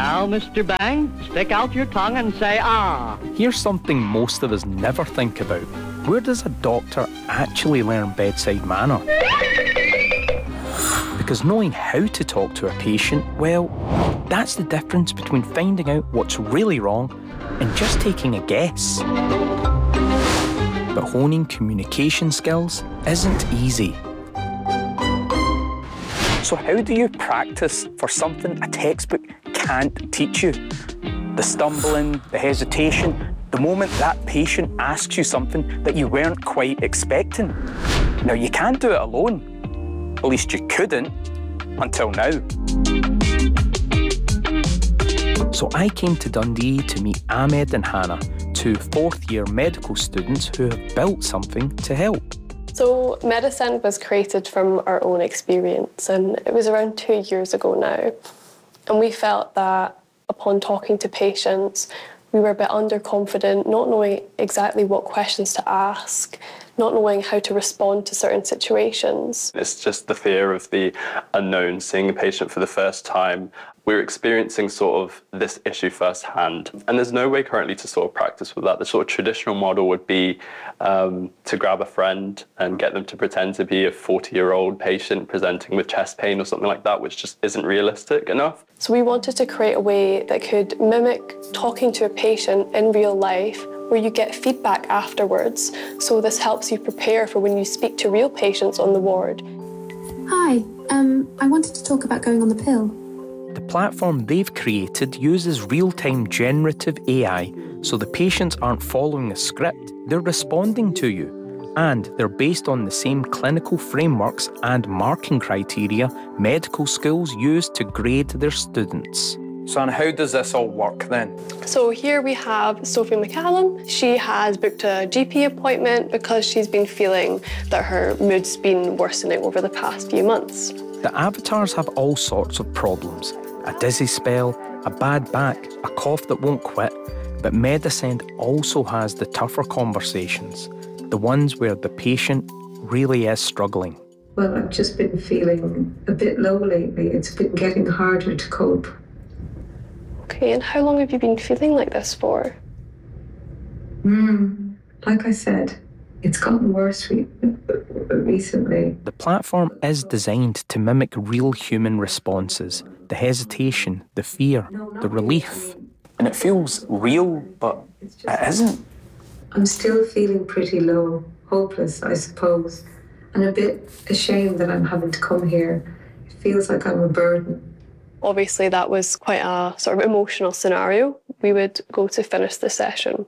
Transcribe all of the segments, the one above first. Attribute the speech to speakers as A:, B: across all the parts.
A: Now, Mr. Bang, stick out your tongue and say ah.
B: Here's something most of us never think about. Where does a doctor actually learn bedside manner? Because knowing how to talk to a patient, well, that's the difference between finding out what's really wrong and just taking a guess. But honing communication skills isn't easy. So how do you practice for something a textbook can't teach you? The stumbling, the hesitation, the moment that patient asks you something that you weren't quite expecting. Now, you can't do it alone. At least you couldn't until now. So I came to Dundee to meet Ahmed and Hannah, two fourth-year medical students who have built something to help.
C: So Medicent was created from our own experience, and it was around 2 years ago now. And we felt that upon talking to patients, we were a bit underconfident, not knowing exactly what questions to ask, not knowing how to respond to certain situations.
D: It's just the fear of the unknown, seeing a patient for the first time. We're experiencing sort of this issue firsthand, and there's no way currently to sort of practice with that. The sort of traditional model would be to grab a friend and get them to pretend to be a 40-year-old patient presenting with chest pain or something like that, which just isn't realistic enough.
C: So we wanted to create a way that could mimic talking to a patient in real life, where you get feedback afterwards. So this helps you prepare for when you speak to real patients on the ward.
E: Hi, I wanted to talk about going on the pill.
B: The platform they've created uses real-time generative AI, so the patients aren't following a script, they're responding to you. And they're based on the same clinical frameworks and marking criteria medical schools use to grade their students. So, and how does this all work then?
C: So here we have Sophie McCallum. She has booked a GP appointment because she's been feeling that her mood's been worsening over the past few months.
B: The avatars have all sorts of problems. A dizzy spell, a bad back, a cough that won't quit. But Medicent also has the tougher conversations, the ones where the patient really is struggling.
F: Well, I've just been feeling a bit low lately. It's been getting harder to cope.
C: Okay, and how long have you been feeling like this for?
F: Like I said, it's gotten worse recently.
B: The platform is designed to mimic real human responses, the hesitation, the fear, the relief. And it feels real, but it isn't.
F: I'm still feeling pretty low, hopeless, I suppose, and a bit ashamed that I'm having to come here. It feels like I'm a burden.
C: Obviously, that was quite a sort of emotional scenario. We would go to finish the session.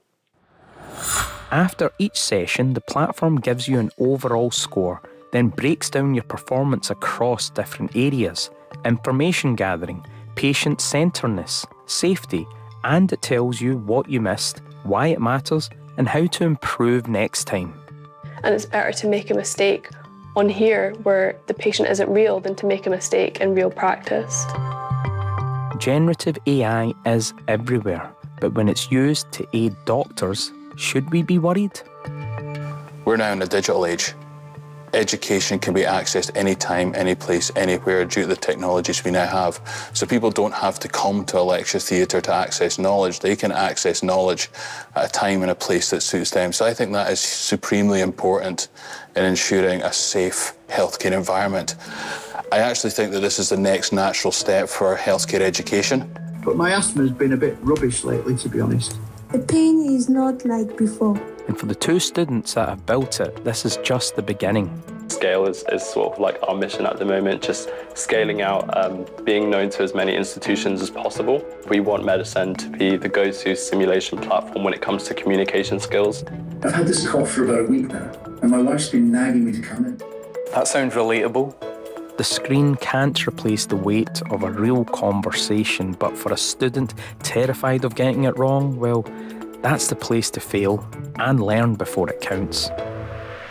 B: After each session, the platform gives you an overall score, then breaks down your performance across different areas: information gathering, patient centredness, safety, and it tells you what you missed, why it matters, and how to improve next time.
C: And it's better to make a mistake on here where the patient isn't real than to make a mistake in real practice.
B: Generative AI is everywhere, but when it's used to aid doctors, should we be worried?
G: We're now in a digital age. Education can be accessed anytime, any place, anywhere due to the technologies we now have. So people don't have to come to a lecture theatre to access knowledge. They can access knowledge at a time and a place that suits them. So I think that is supremely important in ensuring a safe healthcare environment. I actually think that this is the next natural step for healthcare education.
H: But my asthma's been a bit rubbish lately, to be honest.
E: The pain is not like before.
B: And for the two students that have built it, this is just the beginning.
D: Scale is sort of like our mission at the moment, just scaling out, being known to as many institutions as possible. We want Medicent to be the go-to simulation platform when it comes to communication skills.
I: I've had this cough for about a week now, and my wife's been nagging me to come in.
B: That sounds relatable. The screen can't replace the weight of a real conversation, but for a student terrified of getting it wrong, well, that's the place to fail and learn before it counts.